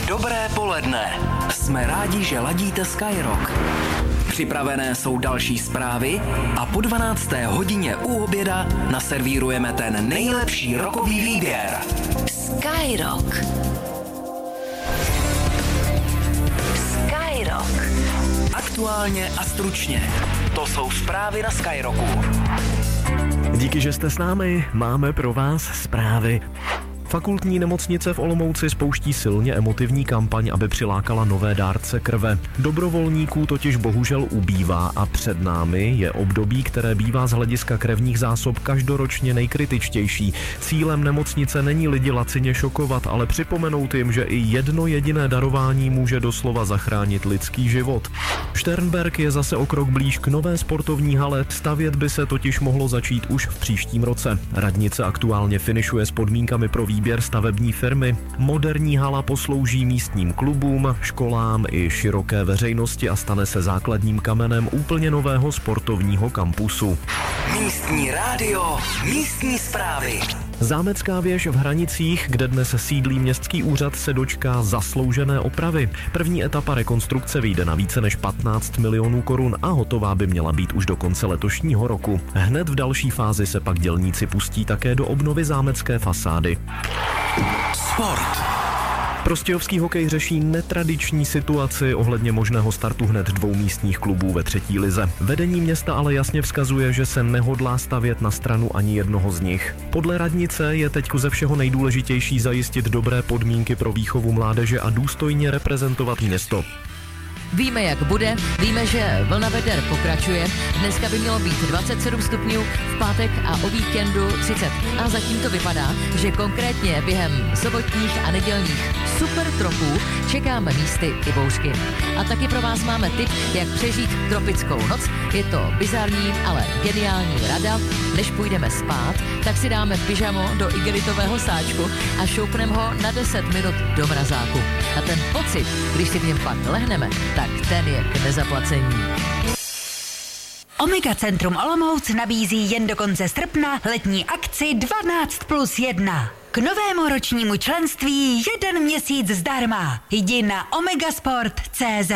Dobré poledne. Jsme rádi, že ladíte Skyrock. Připravené jsou další zprávy a po 12. hodině u oběda naservírujeme ten nejlepší rockový výběr. Skyrock. Skyrock. Aktuálně a stručně. To jsou zprávy na Skyrocku. Díky, že jste s námi, máme pro vás zprávy. Fakultní nemocnice v Olomouci spouští silně emotivní kampaň, aby přilákala nové dárce krve. Dobrovolníků totiž bohužel ubývá a před námi je období, které bývá z hlediska krevních zásob každoročně nejkritičtější. Cílem nemocnice není lidi lacině šokovat, ale připomenout jim, že i jedno jediné darování může doslova zachránit lidský život. Šternberk je zase o krok blíž k nové sportovní hale, stavět by se totiž mohlo začít už v příštím roce. Radnice aktuálně finišuje s podmínkami pro výběr stavební firmy. Moderní hala poslouží místním klubům, školám i široké veřejnosti a stane se základním kamenem úplně nového sportovního kampusu. Místní rádio, místní zprávy. Zámecká věž v Hranicích, kde dnes sídlí městský úřad, se dočká zasloužené opravy. První etapa rekonstrukce vyjde na více než 15 milionů korun a hotová by měla být už do konce letošního roku. Hned v další fázi se pak dělníci pustí také do obnovy zámecké fasády. Sport. Prostějovský hokej řeší netradiční situaci ohledně možného startu hned 2 místních klubů ve 3. lize. Vedení města ale jasně vzkazuje, že se nehodlá stavět na stranu ani jednoho z nich. Podle radnice je teď ze všeho nejdůležitější zajistit dobré podmínky pro výchovu mládeže a důstojně reprezentovat město. Víme, jak bude, víme, že vlna veder pokračuje. Dneska by mělo být 27 stupňů, v pátek a o víkendu 30. A zatím to vypadá, že konkrétně během sobotních a nedělních super tropů čekáme místy i bouřky. A taky pro vás máme tip, jak přežít tropickou noc. Je to bizarní, ale geniální rada. Než půjdeme spát, tak si dáme pyžamo do igelitového sáčku a šoupneme ho na 10 minut do mrazáku. A ten pocit, když si v něm pak lehneme, tak ten je k nezaplacení. Omega Centrum Olomouc nabízí jen do konce srpna letní akci 12+1. K novému ročnímu členství 1 měsíc zdarma. Jdi na omegasport.cz.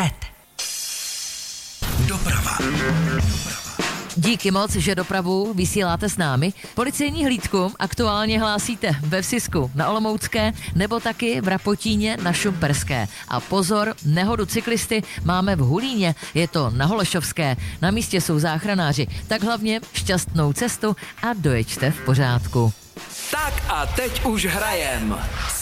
Doprava. Díky moc, že dopravu vysíláte s námi. Policejní hlídku aktuálně hlásíte ve Vsisku na Olomoucké nebo taky v Rapotíně na Šumperské. A pozor, nehodu cyklisty máme v Hulíně, je to na Holešovské. Na místě jsou záchranáři, tak hlavně šťastnou cestu a dojeďte v pořádku. Tak a teď už hrajem.